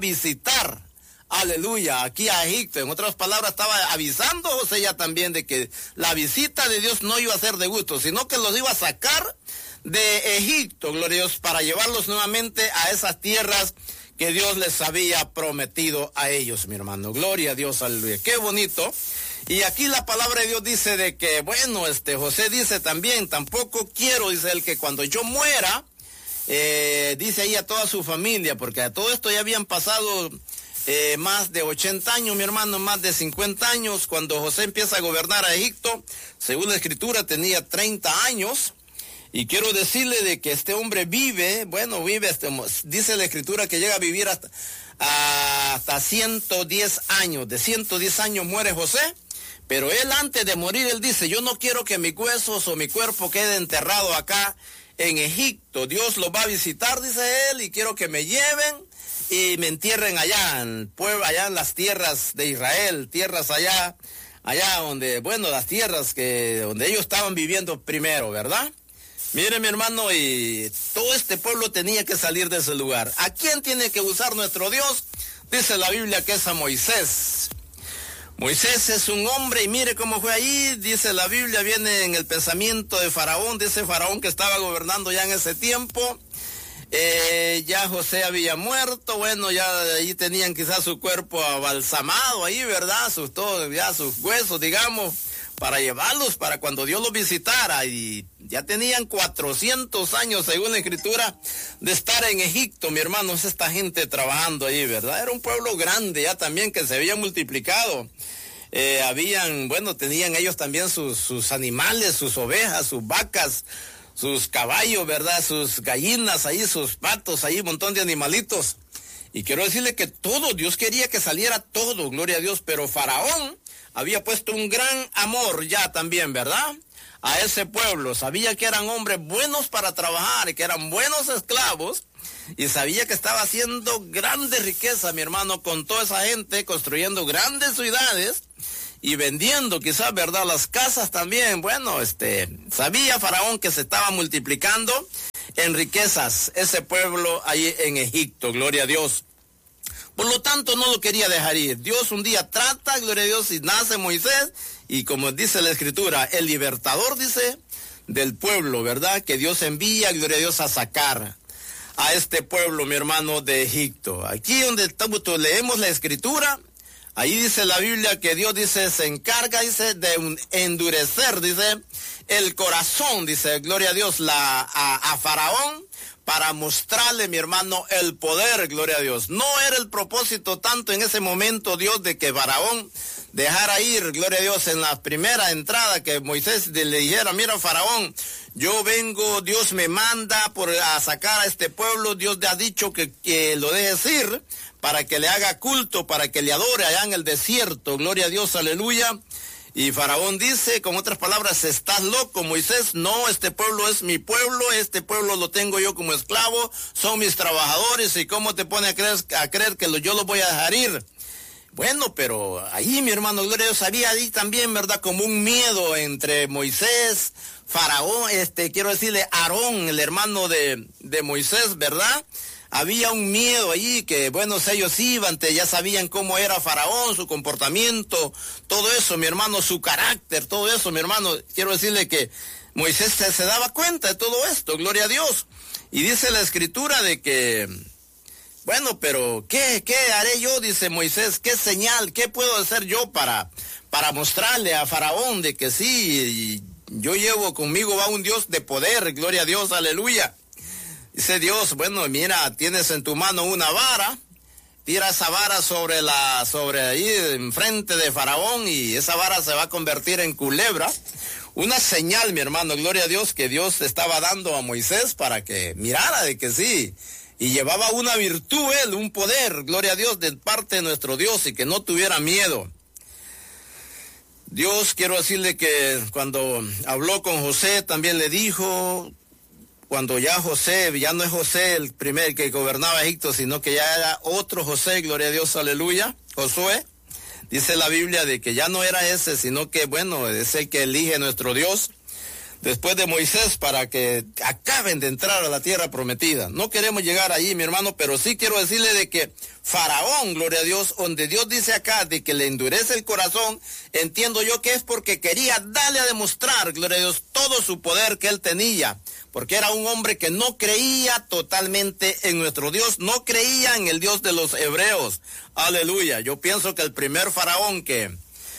visitar, aleluya, aquí a Egipto. En otras palabras, estaba avisando José ya también de que la visita de Dios no iba a ser de gusto, sino que los iba a sacar de Egipto, gloria a Dios, para llevarlos nuevamente a esas tierras que Dios les había prometido a ellos, mi hermano. Gloria a Dios, aleluya. Qué bonito. Y aquí la palabra de Dios dice de que, bueno, José dice también, tampoco quiero, dice él, que cuando yo muera, dice ahí a toda su familia, porque a todo esto ya habían pasado más de 80 años, mi hermano, más de 50 años, cuando José empieza a gobernar a Egipto, según la escritura tenía 30 años, y quiero decirle de que este hombre vive, dice la escritura que llega a vivir hasta 110 años, de 110 años muere José, pero él antes de morir, él dice, yo no quiero que mis huesos o mi cuerpo quede enterrado acá en Egipto, Dios los va a visitar, dice él, y quiero que me lleven y me entierren allá en allá en las tierras de Israel, tierras allá donde, las tierras donde ellos estaban viviendo primero, ¿verdad? Mire, mi hermano, y todo este pueblo tenía que salir de ese lugar. ¿A quién tiene que usar nuestro Dios? Dice la Biblia que es a Moisés. Moisés es un hombre y mire cómo fue ahí, dice la Biblia, viene en el pensamiento de Faraón, de ese Faraón que estaba gobernando ya en ese tiempo. Ya José había muerto, ya ahí tenían quizás su cuerpo abalsamado ahí, ¿verdad? Sus huesos, digamos, para llevarlos para cuando Dios los visitara, y ya tenían 400 años, según la escritura, de estar en Egipto, mi hermano, es esta gente trabajando ahí, ¿verdad? Era un pueblo grande ya también que se había multiplicado. Tenían ellos también sus animales, sus ovejas, sus vacas, sus caballos, ¿verdad? Sus gallinas ahí, sus patos ahí, un montón de animalitos. Y quiero decirle que todo, Dios quería que saliera todo, gloria a Dios, pero Faraón había puesto un gran amor ya también, ¿verdad? A ese pueblo. Sabía que eran hombres buenos para trabajar y que eran buenos esclavos, y sabía que estaba haciendo grandes riquezas, mi hermano, con toda esa gente, construyendo grandes ciudades y vendiendo quizás, ¿verdad?, las casas también. Sabía Faraón que se estaba multiplicando en riquezas ese pueblo ahí en Egipto, gloria a Dios. Por lo tanto, no lo quería dejar ir. Dios un día trata, gloria a Dios, y nace Moisés, y como dice la escritura, el libertador, dice, del pueblo, ¿verdad?, que Dios envía, gloria a Dios, a sacar a este pueblo, mi hermano, de Egipto. Aquí donde leemos la escritura, ahí dice la Biblia que Dios, dice, se encarga, dice, de endurecer, dice, el corazón, dice, gloria a Dios, a Faraón, para mostrarle, mi hermano, el poder, gloria a Dios. No era el propósito tanto en ese momento, Dios, de que Faraón dejara ir, gloria a Dios, en la primera entrada, que Moisés le dijera, mira, Faraón, yo vengo, Dios me manda a sacar a este pueblo, Dios le ha dicho que lo dejes ir, para que le haga culto, para que le adore allá en el desierto, gloria a Dios, aleluya. Y Faraón dice, con otras palabras, estás loco, Moisés, no, este pueblo es mi pueblo, este pueblo lo tengo yo como esclavo, son mis trabajadores, y cómo te pone a creer que yo los voy a dejar ir. Bueno, pero ahí, mi hermano, gloria a Dios, había ahí también, ¿verdad?, como un miedo entre Moisés, Faraón, quiero decirle, Aarón, el hermano de Moisés, ¿verdad? Había un miedo ahí que, ellos iban, ya sabían cómo era Faraón, su comportamiento, todo eso, mi hermano, su carácter, todo eso, mi hermano. Quiero decirle que Moisés se daba cuenta de todo esto, gloria a Dios. Y dice la escritura de que, pero ¿qué haré yo? Dice Moisés, ¿qué señal, qué puedo hacer yo para mostrarle a Faraón de que sí, yo llevo conmigo, va un Dios de poder, gloria a Dios, aleluya. Dice Dios, mira, tienes en tu mano una vara, tira esa vara sobre ahí enfrente de Faraón, y esa vara se va a convertir en culebra. Una señal, mi hermano, gloria a Dios, que Dios estaba dando a Moisés para que mirara de que sí. Y llevaba una virtud él, un poder, gloria a Dios, de parte de nuestro Dios, y que no tuviera miedo. Dios, quiero decirle que cuando habló con José, también le dijo, cuando ya no es José el primer que gobernaba Egipto, sino que ya era otro José, gloria a Dios, aleluya, Josué, dice la Biblia de que ya no era ese, sino que, es el que elige nuestro Dios. después de Moisés, para que acaben de entrar a la tierra prometida. No queremos llegar allí, mi hermano, pero sí quiero decirle de que Faraón, gloria a Dios, donde Dios dice acá de que le endurece el corazón, entiendo yo que es porque quería darle a demostrar, gloria a Dios, todo su poder que él tenía, porque era un hombre que no creía totalmente en nuestro Dios, no creía en el Dios de los hebreos. Aleluya. Yo pienso que el primer faraón que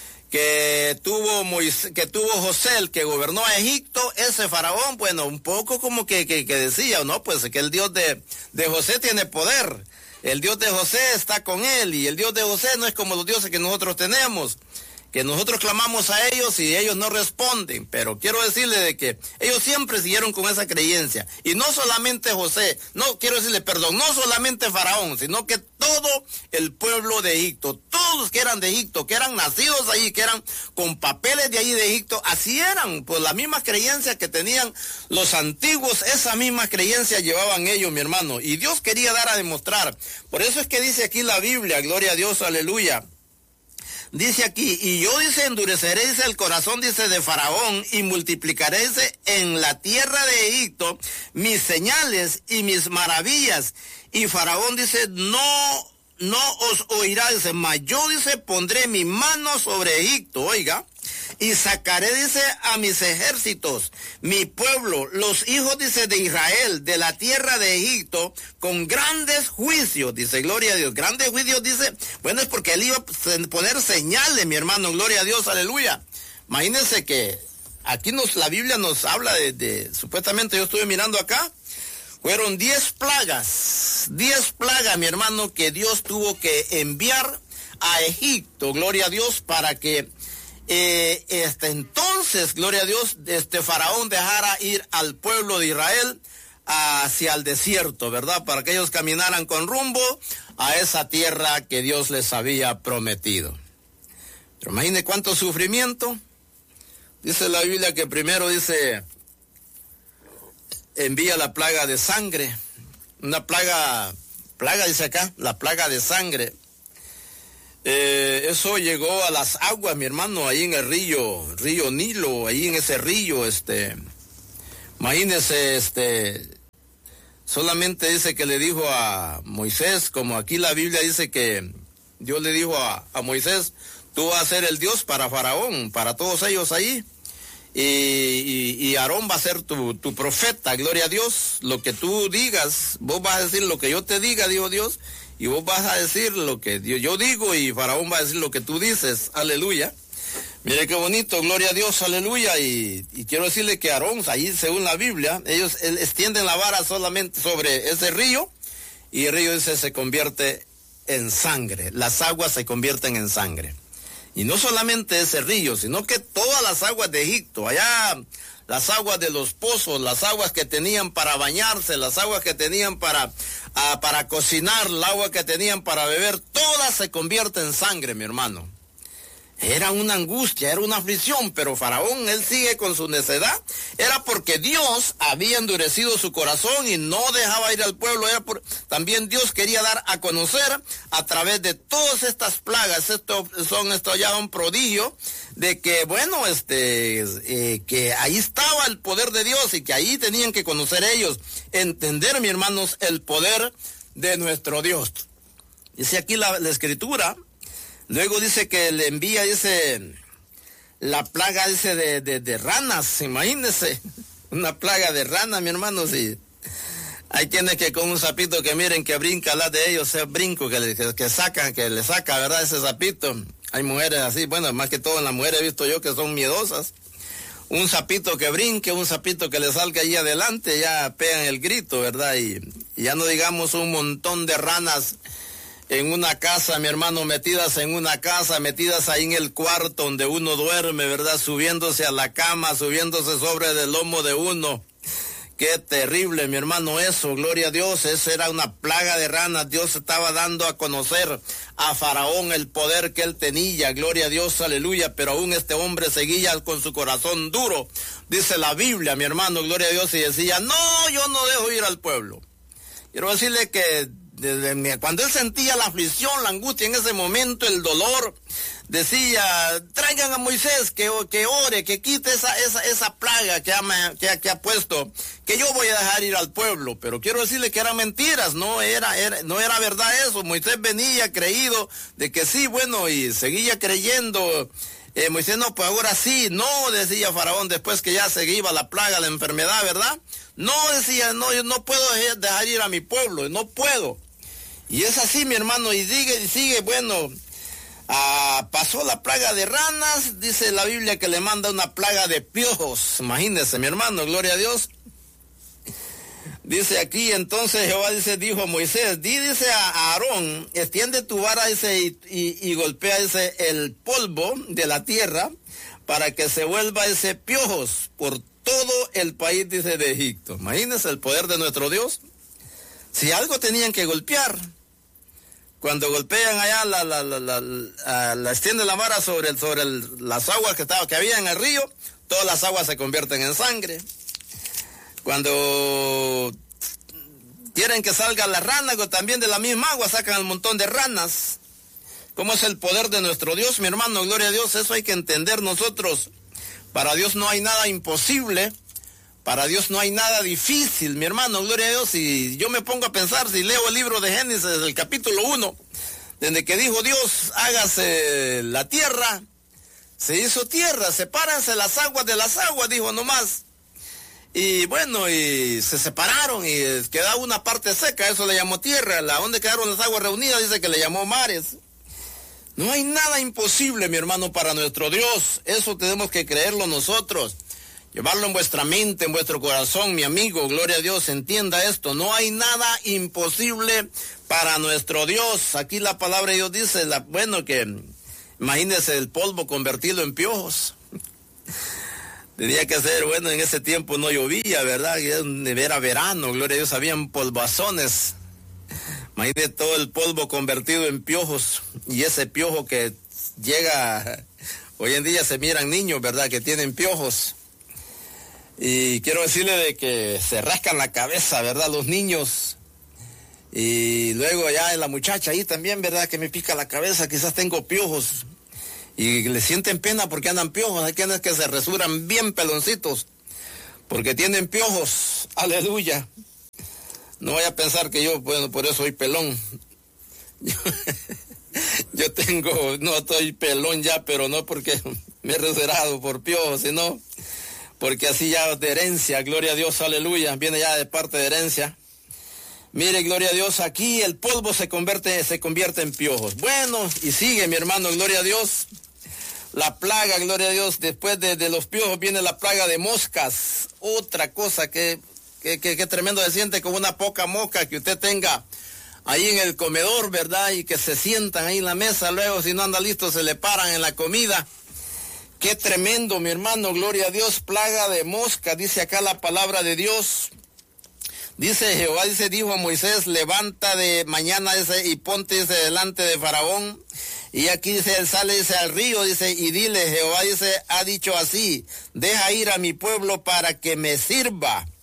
tuvo José, el que gobernó a Egipto, ese faraón, bueno, un poco como que decía, ¿no? Pues que el Dios de José tiene poder, el Dios de José está con él, y el Dios de José no es como los dioses que nosotros tenemos, que nosotros clamamos a ellos y ellos no responden. Pero quiero decirle de que ellos siempre siguieron con esa creencia, y no solamente José, no solamente Faraón, sino que todo el pueblo de Egipto, todos los que eran de Egipto, que eran nacidos ahí, que eran con papeles de ahí de Egipto, así eran, pues las mismas creencias que tenían los antiguos, esas mismas creencias llevaban ellos, mi hermano, y Dios quería dar a demostrar. Por eso es que dice aquí la Biblia, gloria a Dios, aleluya. Dice aquí, y yo, dice, endureceré, dice, el corazón, dice, de Faraón, y multiplicaré, dice, en la tierra de Egipto mis señales y mis maravillas. Y Faraón, dice, no os oirá, dice, mas yo, dice, pondré mi mano sobre Egipto, oiga, y sacaré, dice, a mis ejércitos, mi pueblo, los hijos, dice, de Israel, de la tierra de Egipto, con grandes juicios, dice, gloria a Dios, grandes juicios, dice, bueno, es porque él iba a poner señales, mi hermano, gloria a Dios, aleluya. Imagínense que aquí la Biblia nos habla supuestamente, yo estuve mirando acá, fueron 10 plagas, mi hermano, que Dios tuvo que enviar a Egipto, gloria a Dios, para que entonces, gloria a Dios, Faraón dejara ir al pueblo de Israel hacia el desierto, ¿verdad? Para que ellos caminaran con rumbo a esa tierra que Dios les había prometido. Pero imagine cuánto sufrimiento. Dice la Biblia que primero, dice, envía la plaga de sangre, una plaga dice acá, la plaga de sangre. Eso llegó a las aguas, mi hermano, ahí en el río Nilo, ahí en ese río, imagínese, solamente dice que le dijo a Moisés, como aquí la Biblia dice que Dios le dijo a Moisés, tú vas a ser el Dios para Faraón, para todos ellos ahí, y Aarón va a ser tu profeta, gloria a Dios, lo que tú digas, vos vas a decir lo que yo te diga, dijo Dios, y vos vas a decir lo que yo digo, y Faraón va a decir lo que tú dices, aleluya. Mire qué bonito, gloria a Dios, aleluya, y quiero decirle que Aarón, ahí según la Biblia, ellos extienden la vara solamente sobre ese río, y el río ese se convierte en sangre, las aguas se convierten en sangre. Y no solamente ese río, sino que todas las aguas de Egipto, allá las aguas de los pozos, las aguas que tenían para bañarse, las aguas que tenían para cocinar, el agua que tenían para beber, todas se convierten en sangre, mi hermano. Era una angustia, era una aflicción, pero Faraón, él sigue con su necedad. Era porque Dios había endurecido su corazón y no dejaba ir al pueblo. También Dios quería dar a conocer a través de todas estas plagas. Esto ya un prodigio de que, bueno, que ahí estaba el poder de Dios y que ahí tenían que conocer ellos, entender, mis hermanos, el poder de nuestro Dios. Dice aquí la Escritura. Luego dice que le envía, dice, la plaga, dice, de ranas, imagínense, una plaga de ranas, mi hermano, sí. Hay quienes que con un sapito que miren que brinca al lado de ellos, sea brinco, que le saca, ¿verdad? Ese sapito. Hay mujeres así, bueno, más que todo en las mujeres he visto yo que son miedosas. Un sapito que brinque, un sapito que le salga ahí adelante, ya pegan el grito, ¿verdad? Y ya no digamos un montón de ranas en una casa, mi hermano, metidas en una casa, metidas ahí en el cuarto donde uno duerme, ¿verdad? Subiéndose a la cama, subiéndose sobre el lomo de uno. Qué terrible, mi hermano, eso, gloria a Dios, esa era una plaga de ranas. Dios estaba dando a conocer a Faraón el poder que él tenía, gloria a Dios, aleluya, pero aún este hombre seguía con su corazón duro, dice la Biblia, mi hermano, gloria a Dios, y decía, no, yo no dejo ir al pueblo. Quiero decirle que cuando él sentía la aflicción, la angustia en ese momento, el dolor, decía, traigan a Moisés que ore, que quite esa plaga que ha puesto, que yo voy a dejar ir al pueblo. Pero quiero decirle que eran mentiras, no era verdad eso. Moisés venía creído de que sí, bueno, y seguía creyendo. Moisés, no, pues ahora sí, no, decía Faraón, después que ya se iba la plaga, la enfermedad, ¿verdad? No, decía, no, yo no puedo dejar ir a mi pueblo, no puedo. Y es así, mi hermano, y sigue, bueno, pasó la plaga de ranas, dice la Biblia que le manda una plaga de piojos, imagínese, mi hermano, gloria a Dios. Dice aquí, entonces Jehová dijo a Moisés, dice a Aarón, extiende tu vara, dice, y golpea, dice, el polvo de la tierra, para que se vuelva ese piojos por todo el país, dice, de Egipto. Imagínense el poder de nuestro Dios. Si algo tenían que golpear, cuando golpean allá, la extiende la vara sobre las aguas que había en el río, todas las aguas se convierten en sangre. Cuando quieren que salga la rana, también de la misma agua sacan un montón de ranas. ¿Cómo es el poder de nuestro Dios, mi hermano? Gloria a Dios, eso hay que entender nosotros. Para Dios no hay nada imposible, para Dios no hay nada difícil, mi hermano, gloria a Dios. Y yo me pongo a pensar, si leo el libro de Génesis, el capítulo 1, desde que dijo Dios, hágase la tierra, se hizo tierra, sepárense las aguas de las aguas, dijo nomás. Y bueno, y se separaron y quedaba una parte seca, eso le llamó tierra. Donde quedaron las aguas reunidas dice que le llamó mares. No hay nada imposible, mi hermano, para nuestro Dios. Eso tenemos que creerlo nosotros. Llevarlo en vuestra mente, en vuestro corazón, mi amigo, gloria a Dios, entienda esto. No hay nada imposible para nuestro Dios. Aquí la palabra de Dios dice, bueno, que imagínese el polvo convertido en piojos. Tenía que ser, bueno, en ese tiempo no llovía, ¿verdad? Era verano, gloria a Dios, habían polvazones. Imagínate todo el polvo convertido en piojos. Y ese piojo que llega, hoy en día se miran niños, ¿verdad? Que tienen piojos. Y quiero decirle de que se rascan la cabeza, ¿verdad? Los niños. Y luego ya la muchacha ahí también, ¿verdad? Que me pica la cabeza, quizás tengo piojos. Y le sienten pena porque andan piojos. Hay quienes que se resuran bien peloncitos porque tienen piojos. Aleluya. No vaya a pensar que yo, bueno, por eso soy pelón. Yo no estoy pelón ya, pero no porque me he resurado por piojos, sino porque así ya de herencia, gloria a Dios, aleluya, viene ya de parte de herencia. Mire, gloria a Dios, aquí el polvo se convierte en piojos. Bueno, y sigue, mi hermano, gloria a Dios. La plaga, gloria a Dios, después de los piojos viene la plaga de moscas. Otra cosa que tremendo se siente con una poca mosca que usted tenga ahí en el comedor, ¿verdad? Y que se sientan ahí en la mesa, luego si no anda listo se le paran en la comida. Qué tremendo, mi hermano, gloria a Dios, plaga de mosca, dice acá la palabra de Dios. Dice Jehová, dijo a Moisés, levanta de mañana, y ponte, delante de Faraón. Y aquí dice, él sale, al río, dice, y dile, Jehová, ha dicho así, deja ir a mi pueblo para que me sirva.